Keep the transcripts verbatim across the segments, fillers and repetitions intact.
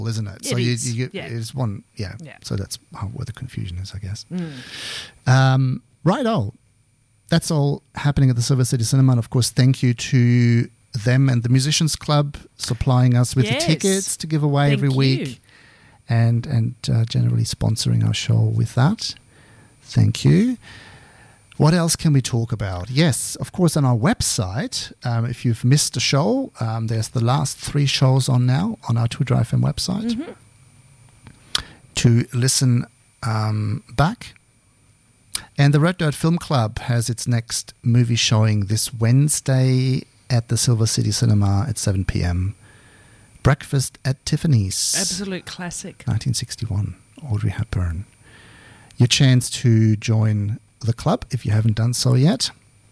isn't it? It so is, you, you get yeah. it's one, yeah. Yeah. So that's how, where the confusion is, I guess. Mm. Um, righto. That's all happening at the Silver City Cinema. And of course, thank you to them and the Musicians Club supplying us with Yes. the tickets to give away Thank every week. you. and and uh, generally sponsoring our show with that. Thank you. What else can we talk about? Yes, of course, on our website, um, if you've missed a show, um, there's the last three shows on now on our Two Drive Film website Mm-hmm. to listen um, back. And the Red Dirt Film Club has its next movie showing this Wednesday at the Silver City Cinema at seven p.m. Breakfast at Tiffany's. Absolute classic. nineteen sixty-one, Audrey Hepburn. Your chance to join the club if you haven't done so yet.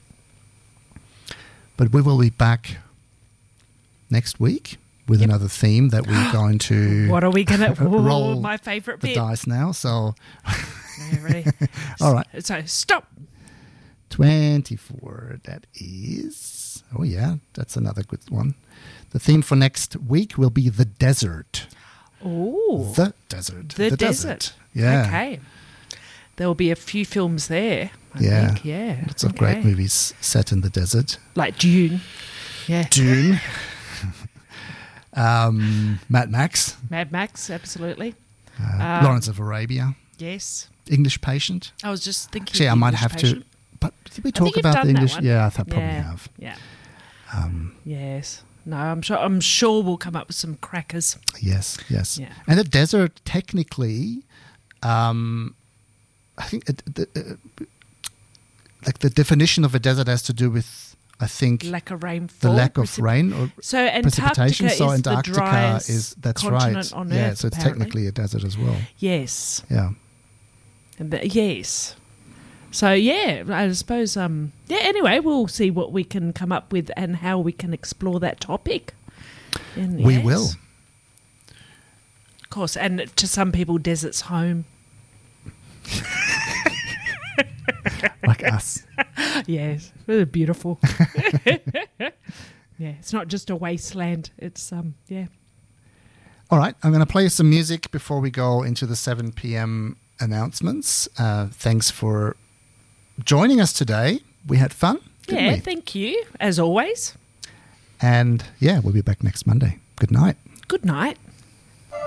But we will be back next week with Yep. another theme that we're going to What are we going to... roll my favourite the bit. dice now. So, Okay, ready? all right. So, stop. twenty-four, that is... Oh, yeah, that's another good one. The theme for next week will be the desert. Oh. The desert. The, desert. desert. Yeah. Okay. There will be a few films there, I Yeah. think. Yeah. Lots of okay. great movies set in the desert. Like Dune. Yeah. Dune. um, Mad Max. Mad Max, absolutely. Uh, Um, Lawrence of Arabia. Yes. English Patient. I was just thinking... Actually, I of might English have Patient. to... But did we I talk think you've about done the that English? one. Yeah, I thought probably yeah. have. Yeah. Um, Yes. No, I'm sure I'm sure we'll come up with some crackers. yes, yes. Yeah. And the desert, technically, um, I think it, the, uh, like the definition of a desert has to do with, I think, Lack of rainfall. the lack of precip- rain or So Antarctica precipitation. So is Antarctica the driest is that's continent right. on yeah, Earth, so it's apparently. technically a desert as well. Yes. Yeah. And the- yes. So yeah, I suppose. Um. Yeah. Anyway, we'll see what we can come up with and how we can explore that topic. And We yes, will. of course. And to some people, desert's home. Like us. Yes, they're beautiful. Yeah, it's not just a wasteland. It's um. Yeah. All right, I'm going to play some music before we go into the seven p.m. announcements. Uh, thanks for joining us today. We had fun, didn't Yeah. we? Thank you, as always. And yeah, we'll be back next Monday. Good night. Good night.